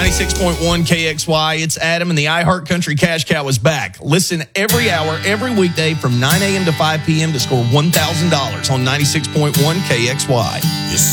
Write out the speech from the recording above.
96.1 KXY. It's Adam, and the iHeart Country Cash Cow is back. Listen every hour, every weekday from 9 a.m. to 5 p.m. to score $1,000 on 96.1 KXY.